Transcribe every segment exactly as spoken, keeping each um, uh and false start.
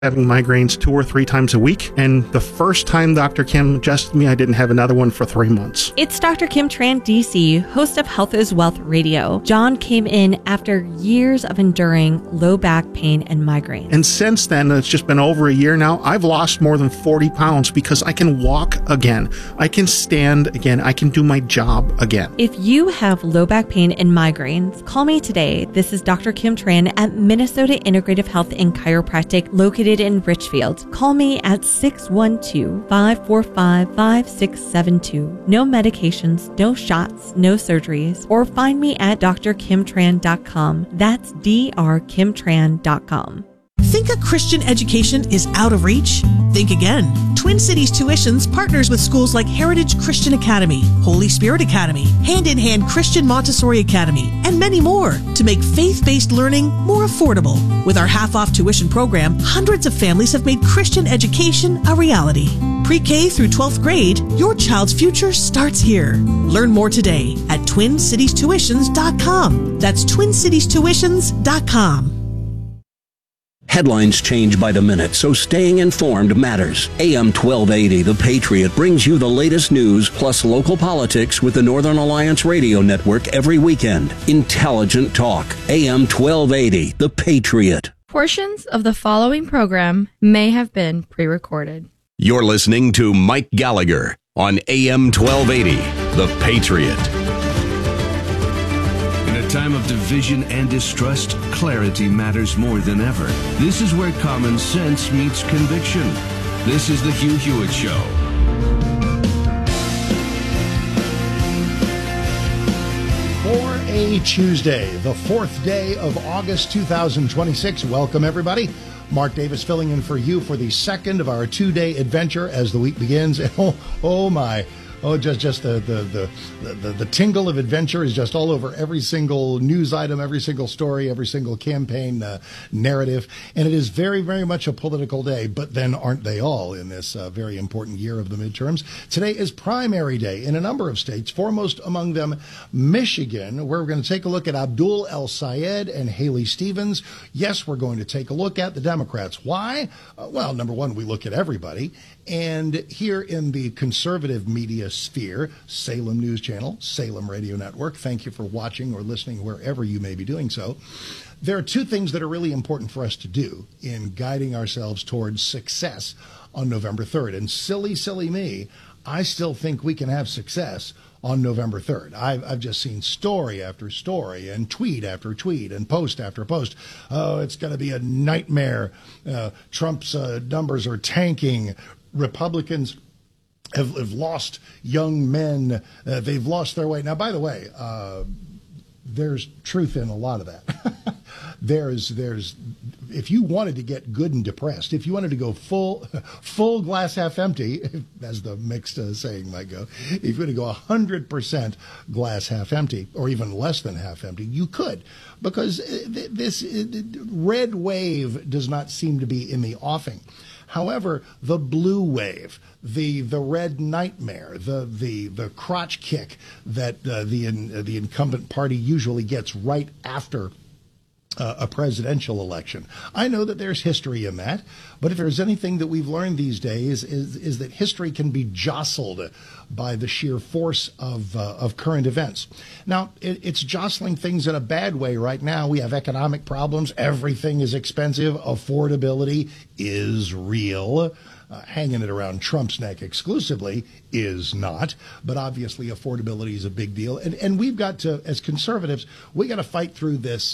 having migraines two or three times a week, and the first time Doctor Kim adjusted me, I didn't have another one for three months. It's Doctor Kim Tran, D C, host of Health is Wealth Radio. John came in after years of enduring low back pain and migraines. And since then, it's just been over a year now, I've lost more than forty pounds because I can walk again. I can stand again. I can do my job again. If you have low back pain and migraines, call me today. This is Doctor Kim Tran at Minnesota Integrative Health and Chiropractic, located in Richfield. Call me at six one two, five four five, five six seven two. No medications, no shots, no surgeries. Or find me at d r kim tran dot com. That's d r kim tran dot com. Think a Christian education is out of reach? Think again. Twin Cities Tuitions partners with schools like Heritage Christian Academy, Holy Spirit Academy, Hand in Hand Christian Montessori Academy, and many more to make faith-based learning more affordable. With our half-off tuition program, hundreds of families have made Christian education a reality. Pre-K through twelfth grade, your child's future starts here. Learn more today at twin cities tuitions dot com. That's twin cities tuitions dot com. Headlines change by the minute, so staying informed matters. A M twelve eighty, The Patriot, brings you the latest news plus local politics with the Northern Alliance Radio Network every weekend. Intelligent talk. A M twelve eighty, The Patriot. Portions of the following program may have been pre-recorded. You're listening to Mike Gallagher on A M twelve eighty, The Patriot. In a time of division and distrust, clarity matters more than ever. This is where common sense meets conviction. This is the Hugh Hewitt Show. For a Tuesday, the fourth day of August two thousand twenty-six, welcome everybody. Mark Davis filling in for you for the second of our two-day adventure as the week begins. Oh, oh my. Oh, just just the the, the the the tingle of adventure is just all over every single news item, every single story, every single campaign uh, narrative. And it is very, very much a political day. But then aren't they all in this uh, very important year of the midterms? Today is primary day in a number of states, foremost among them Michigan, where we're going to take a look at Abdul El-Sayed and Haley Stevens. Yes, we're going to take a look at the Democrats. Why? Uh, well, number one, we look at everybody. And here in the conservative media sphere, Salem News Channel, Salem Radio Network, thank you for watching or listening wherever you may be doing so. There are two things that are really important for us to do in guiding ourselves towards success on November third. And silly, silly me, I still think we can have success on November third. I've, I've just seen story after story and tweet after tweet and post after post. Oh, it's going to be a nightmare. Uh, Trump's uh, numbers are tanking. Republicans have, have lost young men. Uh, they've lost their way. Now, by the way, uh, there's truth in a lot of that. there's, there's, if you wanted to get good and depressed, if you wanted to go full, full glass half empty, as the mixed uh, saying might go, if you were to go one hundred percent glass half empty, or even less than half empty, you could, because this red wave does not seem to be in the offing. However, the blue wave, the the red nightmare, the the the crotch kick that uh, the uh, the incumbent party usually gets right after uh, a presidential election. I know that there's history in that, but if there's anything that we've learned these days is is that history can be jostled by the sheer force of uh, of current events. Now, it, it's jostling things in a bad way right now. We have economic problems. Everything is expensive. Affordability is real. Uh, hanging it around Trump's neck exclusively is not. But obviously, affordability is a big deal. And, and we've got to, as conservatives, we got to fight through this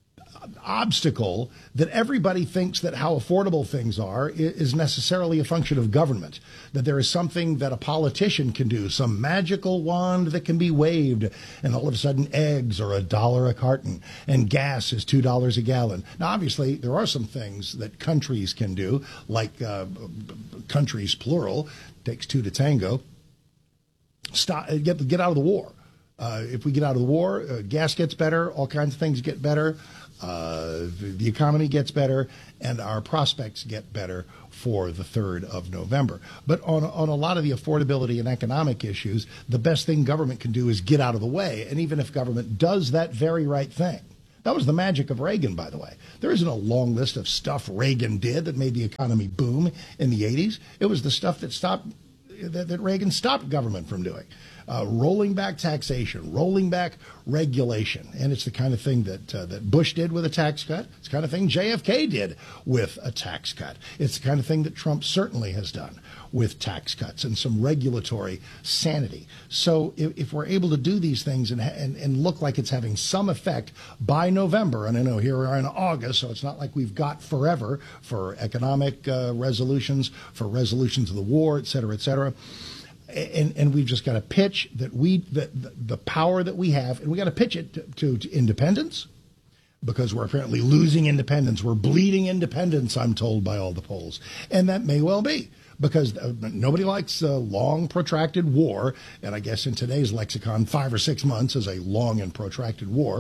obstacle that everybody thinks that how affordable things are is necessarily a function of government, that there is something that a politician can do, some magical wand that can be waved, and all of a sudden eggs are a dollar a carton and gas is two dollars a gallon. Now, obviously, there are some things that countries can do, like uh, countries, plural, takes two to tango, stop, get, get out of the war. Uh, if we get out of the war, uh, gas gets better, all kinds of things get better. Uh, the, the economy gets better, and our prospects get better for the third of November. But on, on a lot of the affordability and economic issues, the best thing government can do is get out of the way. And even if government does that very right thing, That was the magic of Reagan, by the way. There isn't a long list of stuff Reagan did that made the economy boom in the eighties. It was the stuff that stopped that, that Reagan stopped government from doing. Uh, rolling back taxation, rolling back regulation. And it's the kind of thing that uh, that Bush did with a tax cut. It's the kind of thing J F K did with a tax cut. It's the kind of thing that Trump certainly has done with tax cuts and some regulatory sanity. So if, if we're able to do these things and, and, and look like it's having some effect by November, and I know here we are in August, so it's not like we've got forever for economic uh, resolutions, for resolutions of the war, et cetera, et cetera. And, and we've just got to pitch that we the, the, the power that we have, and we got to pitch it to, to, to independence, because we're apparently losing independence. We're bleeding independence, I'm told by all the polls. And that may well be, because uh, nobody likes a long, protracted war. And I guess in today's lexicon, five or six months is a long and protracted war.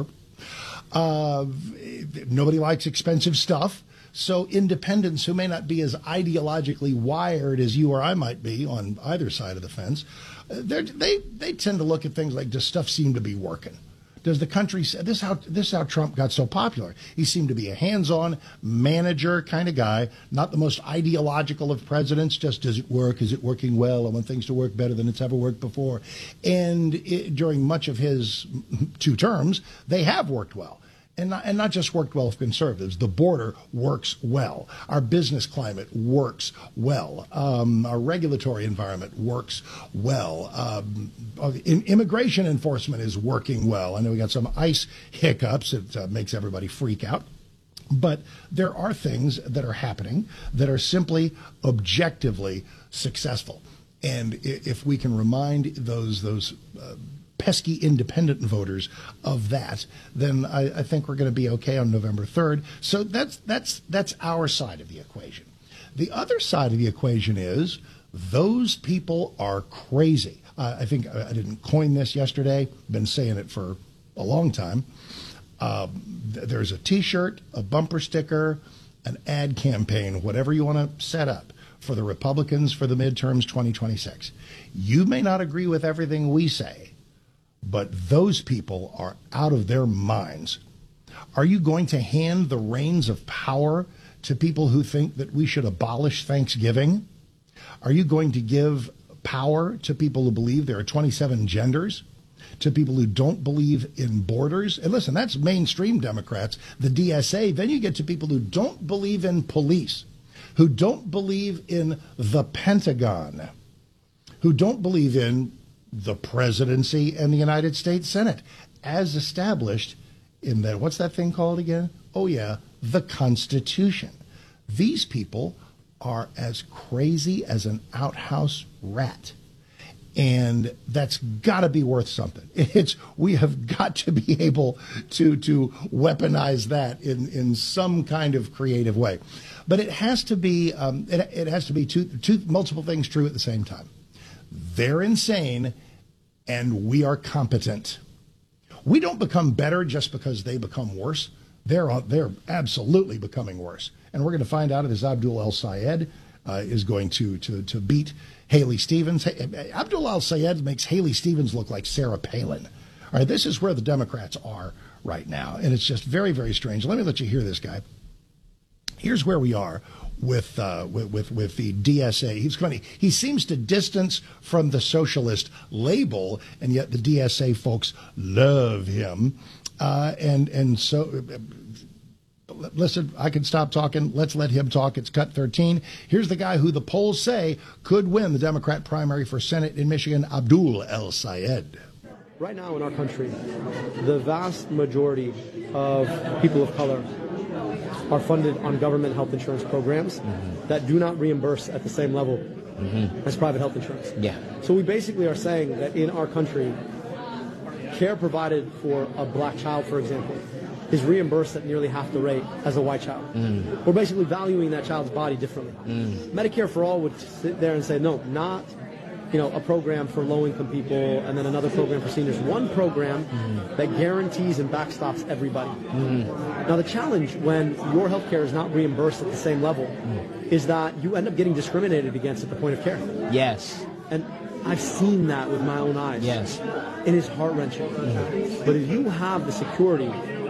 Uh, nobody likes expensive stuff. So independents who may not be as ideologically wired as you or I might be on either side of the fence, they they tend to look at things like, does stuff seem to be working? Does the country, this is how this is how Trump got so popular. He seemed to be a hands-on manager kind of guy, not the most ideological of presidents. Just, does it work? Is it working well? I want things to work better than it's ever worked before. And it, during much of his two terms, they have worked well. And not, and not just worked well for conservatives. The border works well. Our business climate works well. Um, our regulatory environment works well. Um, in, immigration enforcement is working well. I know we got some ICE hiccups. It uh, makes everybody freak out. But there are things that are happening that are simply objectively successful. And if we can remind those those uh, pesky independent voters of that, then I, I think we're going to be okay on November third. So that's that's that's our side of the equation. The other side of the equation is those people are crazy. Uh, I think I didn't coin this yesterday. Been saying it for a long time. Um, th- there's a T-shirt, a bumper sticker, an ad campaign, whatever you want to set up for the Republicans for the midterms twenty twenty-six. You may not agree with everything we say, but those people are out of their minds. Are you going to hand the reins of power to people who think that we should abolish Thanksgiving? Are you going to give power to people who believe there are twenty-seven genders? To people who don't believe in borders? And listen, that's mainstream Democrats, the D S A. Then you get to people who don't believe in police, who don't believe in the Pentagon, who don't believe in the presidency and the United States Senate as established in that, what's that thing called again? Oh, yeah, the Constitution. These people are as crazy as an outhouse rat. And that's got to be worth something. It's we have got to be able to to weaponize that in, in some kind of creative way. But it has to be um, it, it has to be two two multiple things true at the same time. They're insane, and we are competent. We don't become better just because they become worse. They're they're absolutely becoming worse, and we're going to find out if this Abdul El-Sayed uh, is going to to to beat Haley Stevens. Abdul El-Sayed makes Haley Stevens look like Sarah Palin. All right, this is where the Democrats are right now, and it's just very, very strange. Let me let you hear this guy. Here's where we are with uh, with, with with the D S A. He's funny. He seems to distance from the socialist label, and yet the D S A folks love him. Uh, and and so. Listen, I can stop talking. Let's let him talk. It's cut thirteen. Here's the guy who the polls say could win the Democrat primary for Senate in Michigan, Abdul El-Sayed. Right now in our country, the vast majority of people of color are funded on government health insurance programs mm-hmm. that do not reimburse at the same level mm-hmm. as private health insurance. Yeah. So we basically are saying that in our country, care provided for a black child, for example, is reimbursed at nearly half the rate as a white child. Mm. We're basically valuing that child's body differently. Mm. Medicare for All would sit there and say, no, not you know, a program for low-income people and then another program for seniors. One program mm. that guarantees and backstops everybody. Mm. Now, the challenge when your health care is not reimbursed at the same level mm. is that you end up getting discriminated against at the point of care. Yes. And I've seen that with my own eyes. Yes. It is heart-wrenching. Mm. But if you have the security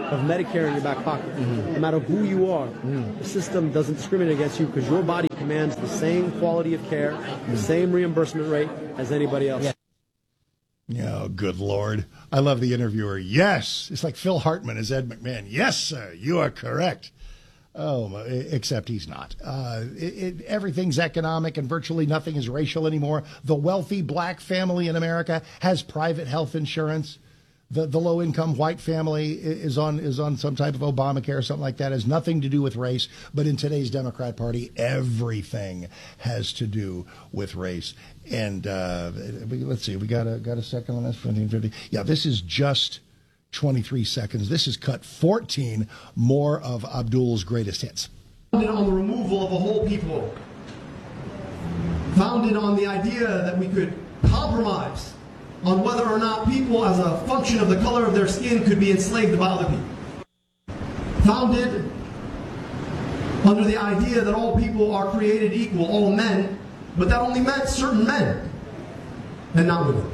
of Medicare in your back pocket. Mm-hmm. No matter who you are, mm. the system doesn't discriminate against you because your body commands the same quality of care, mm. the same reimbursement rate as anybody else. Yeah. Oh, good Lord. I love the interviewer. Yes. It's like Phil Hartman as Ed McMahon. Yes, sir. You are correct. Oh, except he's not. Uh, it, it, everything's economic and virtually nothing is racial anymore. The wealthy black family in America has private health insurance. The the low income white family is on is on some type of Obamacare or something like that. It has nothing to do with race. But in today's Democrat Party, everything has to do with race. And uh, let's see, we got a got a second on this. Yeah, this is just twenty-three seconds. This is cut fourteen, more of Abdul's greatest hits. Founded on the removal of a whole people. Founded on the idea that we could compromise on whether or not people, as a function of the color of their skin, could be enslaved by other people. Founded under the idea that all people are created equal, all men, but that only meant certain men, and not women.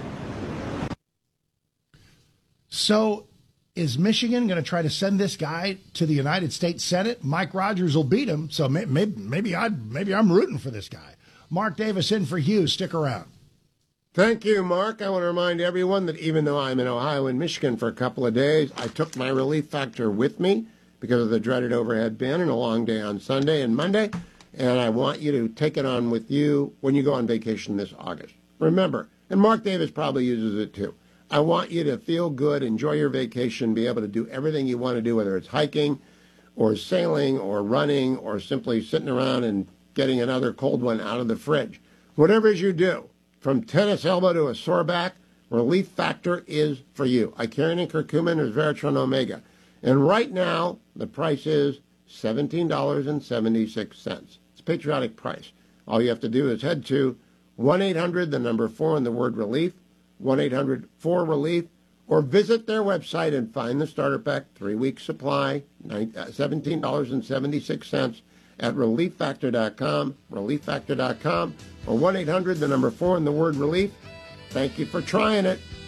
So, is Michigan going to try to send this guy to the United States Senate? Mike Rogers will beat him, so maybe maybe I maybe I'm rooting for this guy. Mark Davis in for Hugh. Stick around. Thank you, Mark. I want to remind everyone that even though I'm in Ohio and Michigan for a couple of days, I took my Relief Factor with me because of the dreaded overhead bin and a long day on Sunday and Monday, and I want you to take it on with you when you go on vacation this August. Remember, and Mark Davis probably uses it too, I want you to feel good, enjoy your vacation, be able to do everything you want to do, whether it's hiking or sailing or running or simply sitting around and getting another cold one out of the fridge. Whatever it is you do, from tennis elbow to a sore back, Relief Factor is for you. Icarian curcumin or Veratron Omega. And right now, the price is seventeen dollars and seventy-six cents. It's a patriotic price. All you have to do is head to one eight hundred, the number four, and the word relief, one eight hundred four relief, or visit their website and find the starter pack, three-week supply, seventeen dollars and seventy-six cents at relief factor dot com, relief factor dot com, or one eight hundred, the number four, and the word relief. Thank you for trying it.